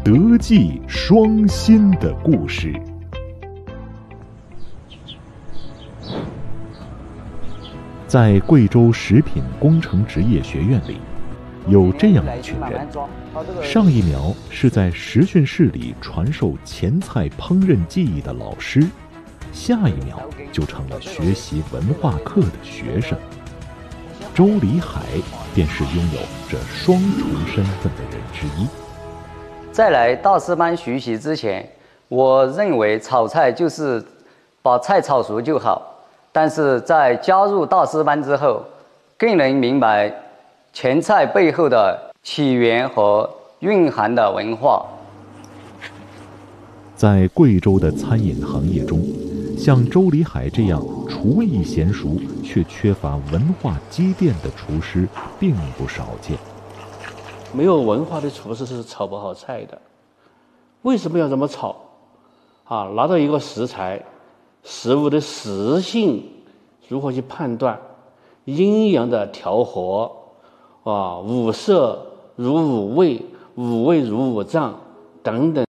德技双馨的故事。在贵州食品工程职业学院里，有这样一群人，上一秒是在实训室里传授前菜烹饪技艺的老师，下一秒就成了学习文化课的学生。周礼海便是拥有这双重身份的人之一。 在来大师班学习之前，我认为炒菜就是把菜炒熟就好。但是在加入大师班之后，更能明白前菜背后的起源和蕴含的文化。 在贵州的餐饮行业中，像周礼海这样厨艺娴熟却缺乏文化积淀的厨师并不少见。 没有文化的厨师是炒不好菜的。为什么要这么炒？拿到一个食材，食物的实性如何去判断，阴阳的调和，五色如五味，五味如五脏等等。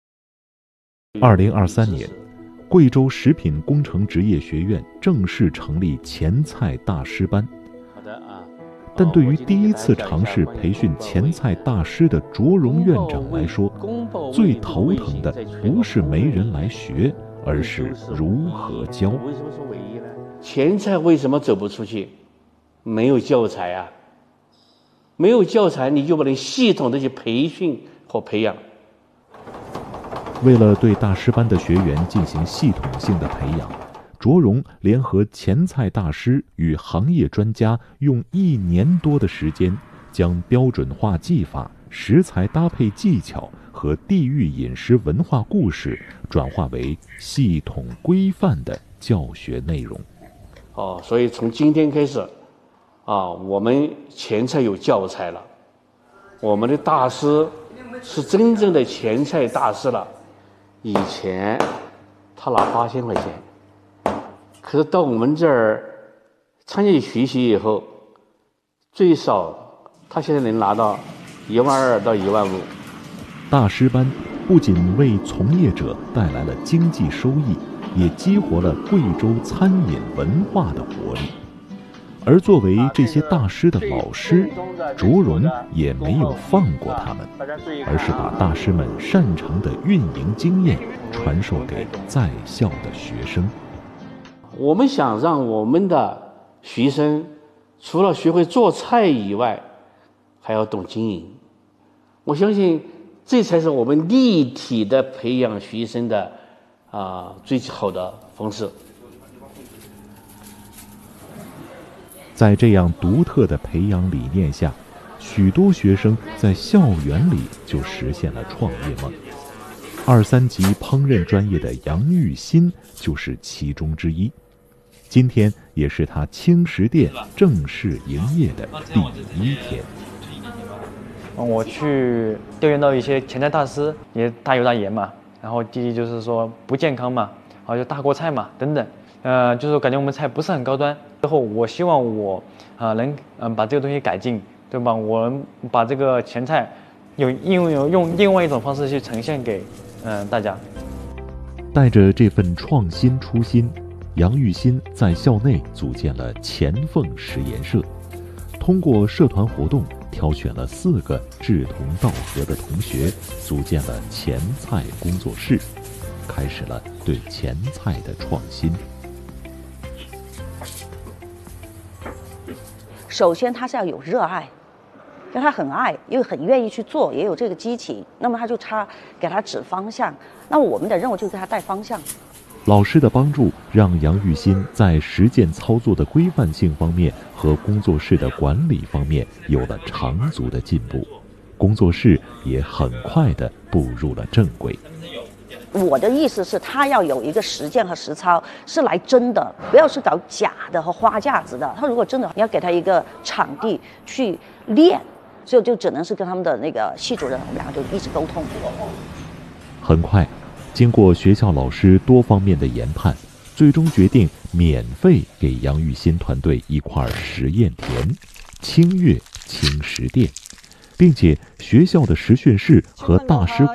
2023年，贵州食品工程职业学院正式成立前菜大师班。但对于第一次尝试培训前菜大师的卓荣院长来说，最头疼的不是没人来学，而是如何教。 为什么是唯一呢？前菜为什么走不出去？没有教材啊！没有教材，你就不能系统的去培训和培养。 为了对大师班的学员进行系统性的培养，卓荣联合前菜大师与行业专家，用1年多的时间，将标准化技法、食材搭配技巧和地域饮食文化故事转化为系统规范的教学内容。 所以从今天开始，我们前菜有教材了，我们的大师是真正的前菜大师了。以前他拿8000块钱。可是到我们这儿参加学习以后，最少他现在能拿到12000到15000。 大师班不仅为从业者带来了经济收益，也激活了贵州餐饮文化的活力。而作为这些大师的老师，卓荣也没有放过他们，而是把大师们擅长的运营经验传授给在校的学生。 我们想让我们的学生除了学会做菜以外，还要懂经营。我相信这才是我们立体的培养学生的最好的方式。 在这样独特的培养理念下，许多学生在校园里就实现了创业梦。23级烹饪专业的杨玉新就是其中之一。今天也是他轻食店正式营业的第1天。 我去调研到一些前菜大师，也大油大盐嘛，然后第一就是说不健康嘛，然后就大锅菜嘛等等，就是感觉我们菜不是很高端。之后我希望我能把这个东西改进，对吧？我把这个前菜用另外一种方式去呈现给大家。 带着这份创新初心，杨玉新在校内组建了前凤实验社，通过社团活动挑选了4个志同道合的同学，组建了前菜工作室，开始了对前菜的创新。 首先他是要有热爱，就他很爱，又很愿意去做，也有这个激情，那么他就给他指方向，那么我们的任务就给他带方向。 老师的帮助让杨玉新在实践操作的规范性方面和工作室的管理方面有了长足的进步，工作室也很快地步入了正轨。 我的意思是，他要有一个实践和实操，是来真的，不要是搞假的和花架子的。他如果真的，你要给他一个场地去练，所以就只能是跟他们的那个系主任，我们两个就一直沟通。 很快，经过学校老师多方面的研判，最终决定免费给杨玉新团队一块实验田，清月轻食店，并且学校的实训室和大师